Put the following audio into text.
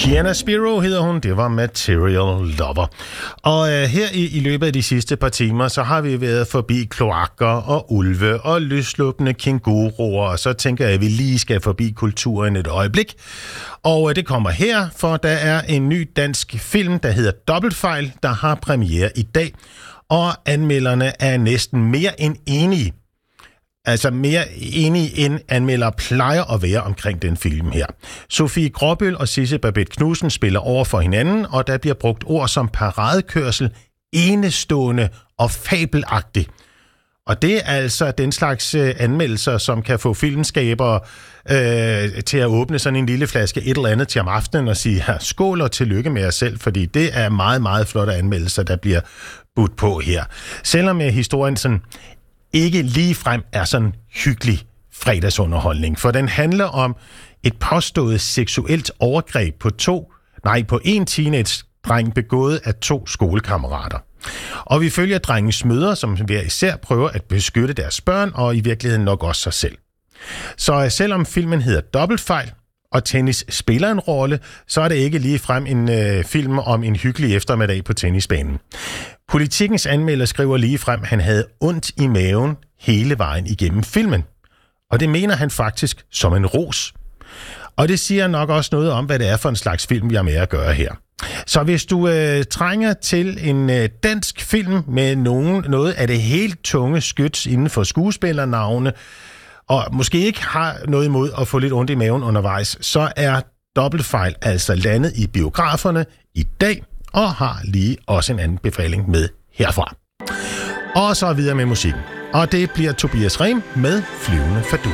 Sienna Spiro hedder hun, det var Material Lover. Og her i løbet af de sidste par timer, så har vi været forbi kloakker og ulve og løsluppende kænguruer, og så tænker jeg, at vi lige skal forbi kulturen et øjeblik. Og det kommer her, for der er en ny dansk film, der hedder Dobbeltfejl, der har premiere i dag, og anmelderne er næsten mere end enige. Altså mere enige end anmeldere plejer at være omkring den film her. Sofie Gråbøl og Sisse Babett Knudsen spiller over for hinanden, og der bliver brugt ord som paradekørsel, enestående og fabelagtig. Og det er altså den slags anmeldelser, som kan få filmskabere til at åbne sådan en lille flaske et eller andet til om aftenen og sige, skål og tillykke med jer selv, fordi det er meget, meget flotte anmeldelser, der bliver budt på her. Selvom historien sådan ikke ligefrem er sådan hyggelig fredagsunderholdning, for den handler om et påstået seksuelt overgreb på en teenage-dreng begået af 2 skolekammerater. Og vi følger drengens mødre, som hver især prøver at beskytte deres børn, og i virkeligheden nok også sig selv. Så selvom filmen hedder Dobbeltfejl, og tennis spiller en rolle, så er det ikke ligefrem en film om en hyggelig eftermiddag på tennisbanen. Politikens anmelder skriver ligefrem, at han havde ondt i maven hele vejen igennem filmen. Og det mener han faktisk som en ros. Og det siger nok også noget om, hvad det er for en slags film, vi har med at gøre her. Så hvis du trænger til en dansk film med noget af det helt tunge skyts inden for skuespillernavne, og måske ikke har noget imod at få lidt ondt i maven undervejs, så er Dobbeltfejl altså landet i biograferne i dag, og har lige også en anden befaling med herfra. Og så videre med musikken. Og det bliver Tobias Rehm med Flyvende Fadus.